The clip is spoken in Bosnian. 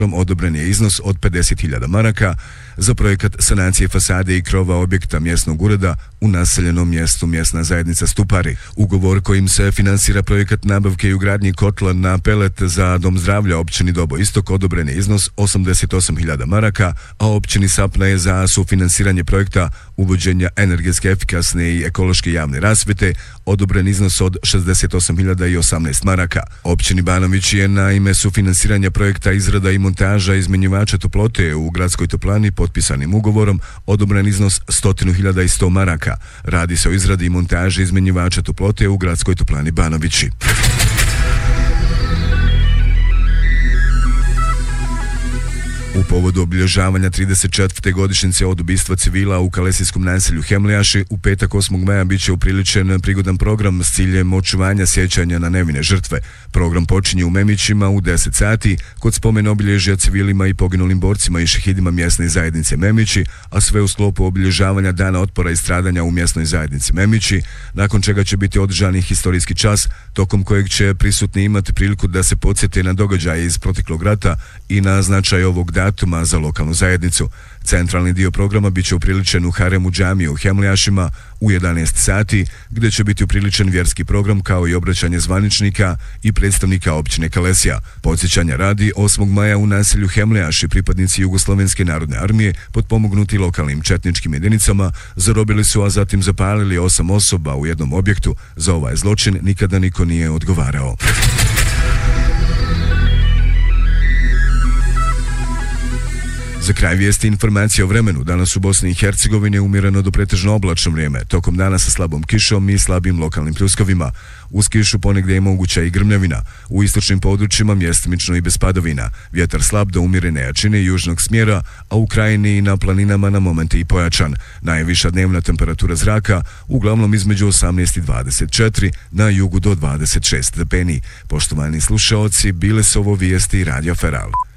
Odobren je iznos od 50.000 maraka za projekat sanacije fasade i krova objekta mjesnog ureda u naseljenom mjestu mjesna zajednica Stupari. Ugovor kojim se finansira projekat nabavke i ugradnji kotla na pelet za dom zdravlja općini Dobo Istok odobren je iznos 88.000 maraka, a općini Sapna je za sufinansiranje projekta uvođenja energetske efikasne i ekološke javne rasvjete odobren iznos od 68.018 maraka. Općini Banović je na ime sufinansiranja projekta izrada i montaža izmjenjivača toplote u gradskoj toplani potpisanim ugovorom odobren iznos 100.100 maraka. Radi se o izradi i montaži izmjenjivača toplote u gradskoj toplani Banovići. U povodu obilježavanja 34. godišnjice od ubistva civila u kalesijskom naselju Hemlijaši, u petak 8. maja bit će upriličen prigodan program s ciljem očuvanja sjećanja na nevine žrtve. Program počinje u Memićima u 10 sati kod spomen obilježja civilima i poginulim borcima i šehidima mjesne zajednice Memići, a sve u sklopu obilježavanja Dana otpora i stradanja u mjesnoj zajednici Memići, nakon čega će biti održani historijski čas, tokom kojeg će prisutni imati priliku da se podsjete na događaje iz proteklog rata i na značaj ovog datuma za lokalnu zajednicu. Centralni dio programa bit će upriličen u Haremu džamije u Hemlijašima u 11 sati, gdje će biti upriličen vjerski program kao i obraćanje zvaničnika i predstavnika općine Kalesija. Podsjećanja radi, 8. maja u naselju Hemlijaši pripadnici Jugoslovenske narodne armije potpomognuti lokalnim četničkim jedinicama zarobili su, a zatim zapalili 8 osoba u jednom objektu. Za ovaj zločin nikada niko nije odgovarao. Za kraj vijesti informacije o vremenu. Danas u Bosni i Hercegovini je umjereno do pretežno oblačno vrijeme, tokom dana sa slabom kišom i slabim lokalnim pljuskovima. Uz kišu ponegdje je moguća i grmljavina. U istočnim područjima mjestimično i bez padovina. Vjetar slab do umjerene jačine južnog smjera, a u krajini i na planinama na momente i pojačan. Najviša dnevna temperatura zraka uglavnom između 18 i 24, na jugu do 26 stepeni. Poštovani slušaoci, bile su ovo vijesti Radio Feral.